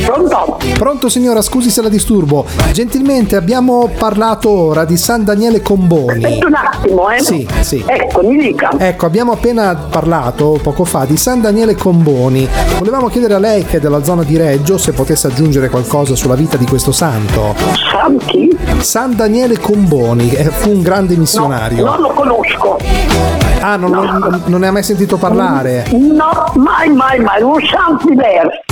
Pronto? Pronto signora, scusi se la disturbo. Gentilmente abbiamo parlato ora di San Daniele Comboni. Aspetta un attimo, Sì, sì. Ecco, mi dica. Ecco, abbiamo appena parlato poco fa di San Daniele Comboni. Volevamo chiedere a lei, che è della zona di Reggio, se potesse aggiungere qualcosa sulla vita di questo santo. San chi? San Daniele Comboni, fu un grande missionario. Non lo conosco. Ah, non ne ha mai sentito parlare? No, mai, un santo diverso.